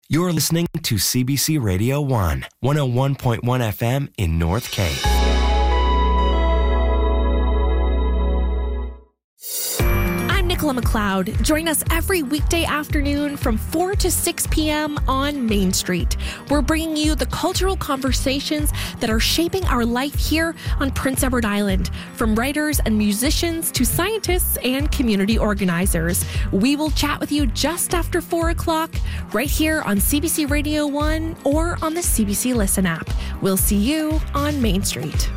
You're listening to CBC Radio 1, 101.1 FM in North Cape. I'm Nicola McLeod. Join us every weekday afternoon from 4 to 6 p.m. on Main Street. We're bringing you the cultural conversations that are shaping our life here on Prince Edward Island, from writers and musicians to scientists and community organizers. We will chat with you just after 4 o'clock, right here on CBC Radio 1 or on the CBC Listen app. We'll see you on Main Street.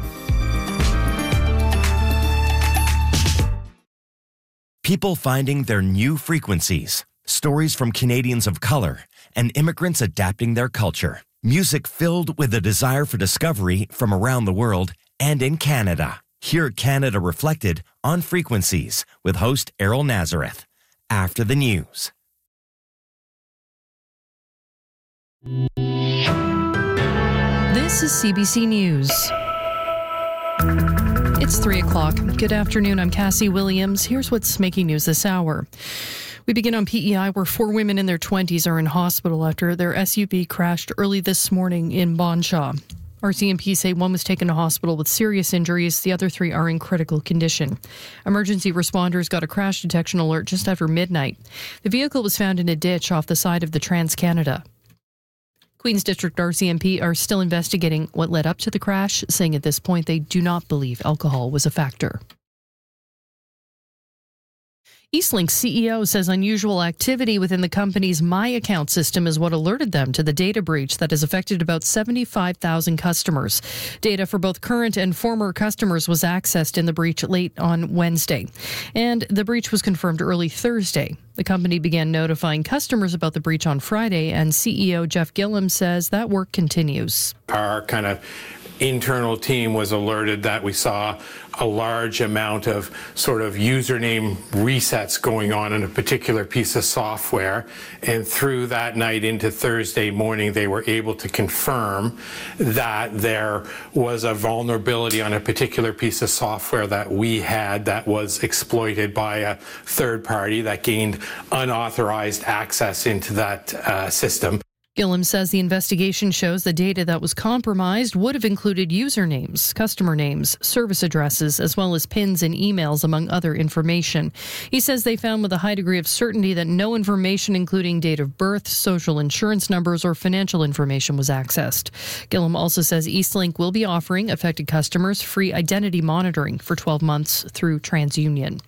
People finding their new frequencies, stories from Canadians of color, and immigrants adapting their culture. Music filled with a desire for discovery from around the world and in Canada. Hear Canada Reflected on Frequencies with host Errol Nazareth. After the news. This is CBC News. It's 3 o'clock. Good afternoon. I'm Cassie Williams. Here's what's making news this hour. We begin on PEI, where 4 women in their 20s are in hospital after their SUV crashed early this morning in Bon Shaw. RCMP say one was taken to hospital with serious injuries. The other 3 are in critical condition. Emergency responders got a crash detection alert just after midnight. The vehicle was found in a ditch off the side of the Trans-Canada. Queen's District RCMP are still investigating what led up to the crash, saying at this point they do not believe alcohol was a factor. Eastlink CEO says unusual activity within the company's My Account system is what alerted them to the data breach that has affected about 75,000 customers. Data for both current and former customers was accessed in the breach late on Wednesday, and the breach was confirmed early Thursday. The company began notifying customers about the breach on Friday, and CEO Jeff Gillum says that work continues. Our kind of internal team was alerted that we saw a large amount of sort of username resets going on in a particular piece of software. And through that night into Thursday morning, they were able to confirm that there was a vulnerability on a particular piece of software that we had that was exploited by a third party that gained unauthorized access into that system. Gillum says the investigation shows the data that was compromised would have included usernames, customer names, service addresses, as well as PINs and emails, among other information. He says they found with a high degree of certainty that no information, including date of birth, social insurance numbers, or financial information was accessed. Gillum also says Eastlink will be offering affected customers free identity monitoring for 12 months through TransUnion.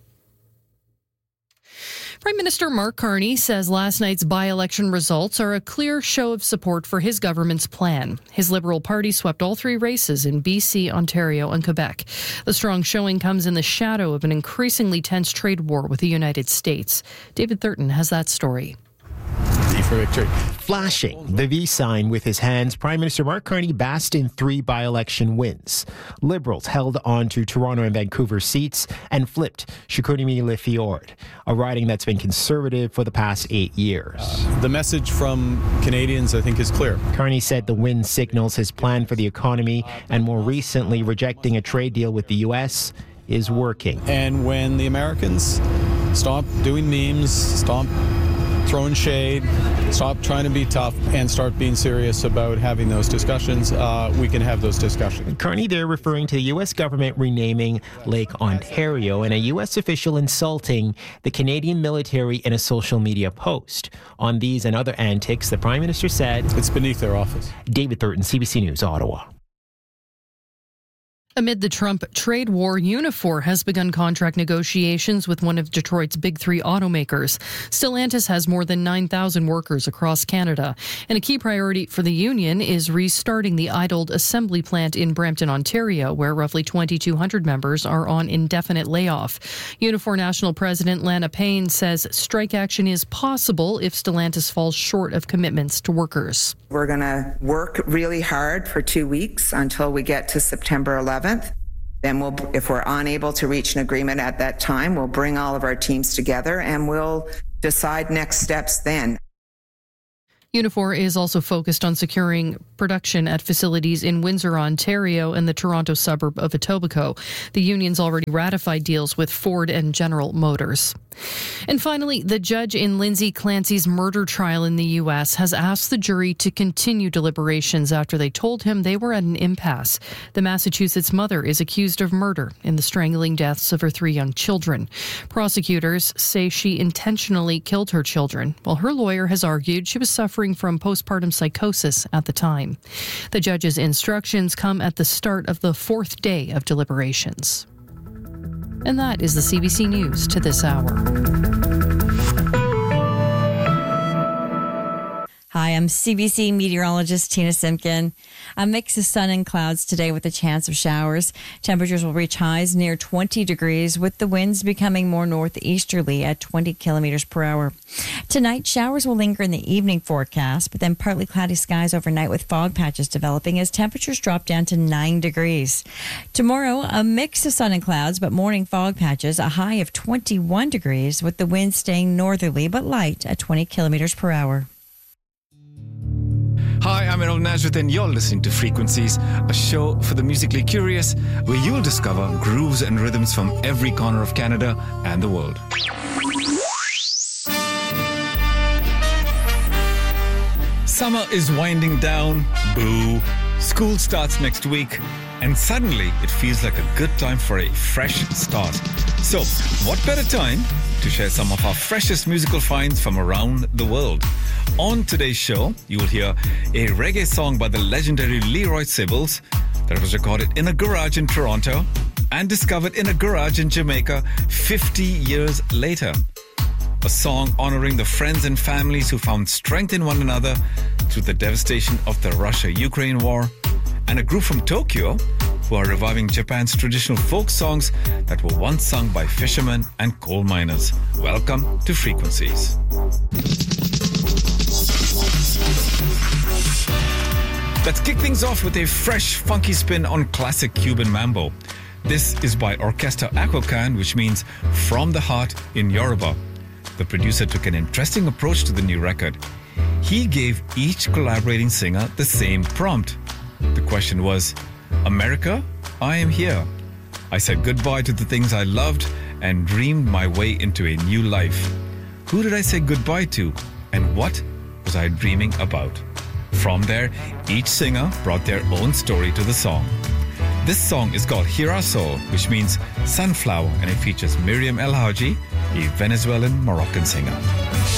Prime Minister Mark Carney says last night's by-election results are a clear show of support for his government's plan. His Liberal Party swept all 3 races in BC, Ontario, and Quebec. The strong showing comes in the shadow of an increasingly tense trade war with the United States. David Thurton has that story. For victory. Flashing the V sign with his hands, Prime Minister Mark Carney basked in 3 by-election wins. Liberals held on to Toronto and Vancouver seats and flipped Chicoutimi-Le-Fjord, a riding that's been conservative for the past 8 years. The message from Canadians, I think, is clear. Carney said the win signals his plan for the economy, and more recently rejecting a trade deal with the U.S. is working. And when the Americans stop doing memes, stop throwing shade, stop trying to be tough, and start being serious about having those discussions, we can have those discussions. Carney there referring to the U.S. government renaming Lake Ontario, and a U.S. official insulting the Canadian military in a social media post. On these and other antics, the Prime Minister said, "It's beneath their office." David Thurton, CBC News, Ottawa. Amid the Trump trade war, Unifor has begun contract negotiations with one of Detroit's big 3 automakers. Stellantis has more than 9,000 workers across Canada, and a key priority for the union is restarting the idled assembly plant in Brampton, Ontario, where roughly 2,200 members are on indefinite layoff. Unifor National President Lana Payne says strike action is possible if Stellantis falls short of commitments to workers. We're going to work really hard for 2 weeks until we get to September 11th. Then if we're unable to reach an agreement at that time, we'll bring all of our teams together and we'll decide next steps then. Unifor is also focused on securing production at facilities in Windsor, Ontario, and the Toronto suburb of Etobicoke. The union's already ratified deals with Ford and General Motors. And finally, the judge in Lindsay Clancy's murder trial in the U.S. has asked the jury to continue deliberations after they told him they were at an impasse. The Massachusetts mother is accused of murder in the strangling deaths of her 3 young children. Prosecutors say she intentionally killed her children, while her lawyer has argued she was suffering from postpartum psychosis at the time. The judge's instructions come at the start of the 4th day of deliberations. And that is the CBC News to this hour. Hi, I'm CBC meteorologist Tina Simpkin. A mix of sun and clouds today with a chance of showers. Temperatures will reach highs near 20 degrees with the winds becoming more northeasterly at 20 kilometers per hour. Tonight, showers will linger in the evening forecast, but then partly cloudy skies overnight with fog patches developing as temperatures drop down to 9 degrees. Tomorrow, a mix of sun and clouds, but morning fog patches, a high of 21 degrees with the wind staying northerly but light at 20 kilometers per hour. Hi, I'm Errol Najrith and you're listening to Frequencies, a show for the musically curious where you'll discover grooves and rhythms from every corner of Canada and the world. Summer is winding down, boo. School starts next week, and suddenly it feels like a good time for a fresh start. So, what better time to share some of our freshest musical finds from around the world? On today's show, you will hear a reggae song by the legendary Leroy Sibbles that was recorded in a garage in Toronto and discovered in a garage in Jamaica 50 years later. A song honoring the friends and families who found strength in one another through the devastation of the Russia-Ukraine war. And a group from Tokyo who are reviving Japan's traditional folk songs that were once sung by fishermen and coal miners. Welcome to Frequencies. Let's kick things off with a fresh, funky spin on classic Cuban mambo. This is by Orquesta Aquacan, which means from the heart in Yoruba. The producer took an interesting approach to the new record. He gave each collaborating singer the same prompt. The question was, America, I am here. I said goodbye to the things I loved and dreamed my way into a new life. Who did I say goodbye to, and what was I dreaming about? From there, each singer brought their own story to the song. This song is called Girasol, which means sunflower, and it features Miriam El Haji, a Venezuelan Moroccan singer.